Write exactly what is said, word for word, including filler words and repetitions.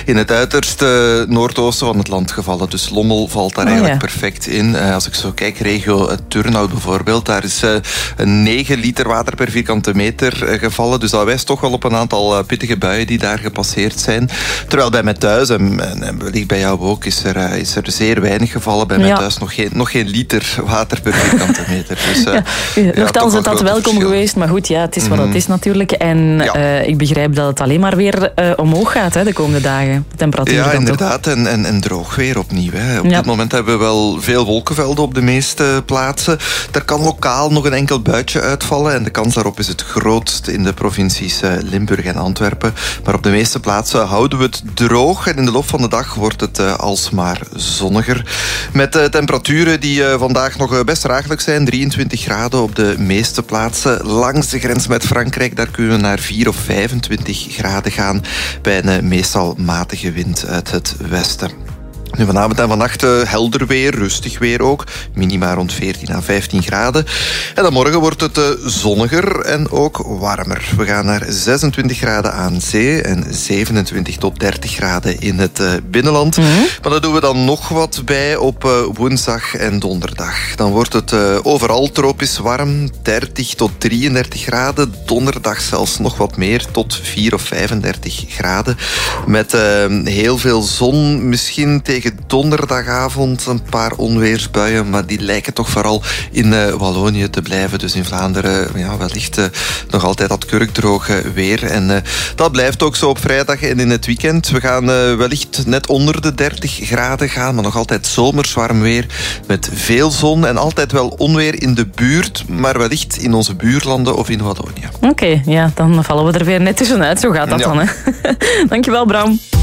in het uiterste noordoosten van het land gevallen. Dus Lommel valt daar oh, eigenlijk ja. perfect in. Uh, als ik zo kijk, regio Turnhout bijvoorbeeld, daar is uh, een negen liter water per vierkante meter uh, gevallen. Dus dat wijst toch wel op een aantal uh, pittige buien die daar gepasseerd zijn. Terwijl bij mij thuis, en, en, en wellicht bij jou ook, is er, uh, is er zeer weinig gevallen. Bij mij ja. thuis nog geen, nog geen liter water per vierkante meter. Dus, uh, ja, nochtans ja, is dat welkom verschil. geweest, maar goed, ja, het is wat mm. het is natuurlijk. En ja. uh, ik begrijp dat het alleen maar weer uh, omhoog gaat hè, de komende dagen. De temperatuur ja, dan inderdaad. En, en, en droog weer opnieuw. Hè. Op ja. dit moment hebben we wel veel wolkenvelden op de meeste plaatsen. Er kan lokaal nog een enkel buitje uitvallen. En de kans daarop is het grootst in de provincies uh, Limburg en Antwerpen. Maar op de meeste plaatsen houden we het droog. En in de loop van de dag wordt het uh, alsmaar zonniger. Met uh, temperaturen die uh, vandaag nog uh, best draaglijk zijn. drieëntwintig graden op de meeste plaatsen. Langs de grens met Frankrijk, daar kunnen we naar vier of vijfentwintig graden gaan. Bij een uh, meestal matige wind uit het westen. Nu, vanavond en vannacht uh, helder weer, rustig weer ook. Minima rond veertien à vijftien graden. En dan morgen wordt het uh, zonniger en ook warmer. We gaan naar zesentwintig graden aan zee en zevenentwintig tot dertig graden in het uh, binnenland. Mm-hmm. Maar daar doen we dan nog wat bij op uh, woensdag en donderdag. Dan wordt het uh, overal tropisch warm, dertig tot drieëndertig graden. Donderdag zelfs nog wat meer, tot vier of vijfendertig graden. Met uh, heel veel zon, misschien tegen donderdagavond een paar onweersbuien, maar die lijken toch vooral in uh, Wallonië te blijven. Dus in Vlaanderen ja, wellicht uh, nog altijd dat kurkdroge weer. En uh, dat blijft ook zo op vrijdag en in het weekend. We gaan uh, wellicht net onder de dertig graden gaan, maar nog altijd zomers warm weer met veel zon en altijd wel onweer in de buurt, maar wellicht in onze buurlanden of in Wallonië. Oké, okay, ja, dan vallen we er weer net tussenuit. Zo gaat dat ja. dan, hè. Dankjewel, Bram.